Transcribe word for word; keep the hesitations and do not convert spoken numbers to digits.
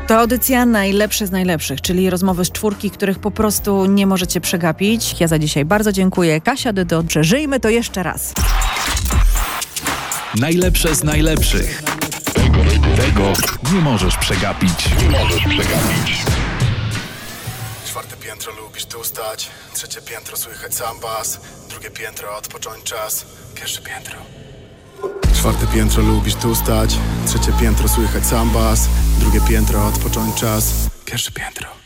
To audycja najlepsze z najlepszych, czyli rozmowy z czwórki, których po prostu nie możecie przegapić. Ja za dzisiaj bardzo dziękuję. Kasia Dydo, przeżyjmy to jeszcze raz. Najlepsze z najlepszych. Tego nie możesz przegapić. Nie możesz przegapić. Czwarte piętro lubisz tu stać, trzecie piętro słychać sam bas, drugie piętro odpocząć czas, pierwsze piętro. Czwarte piętro lubisz tu stać, trzecie piętro słychać sam bas, drugie piętro odpocząć czas, pierwsze piętro.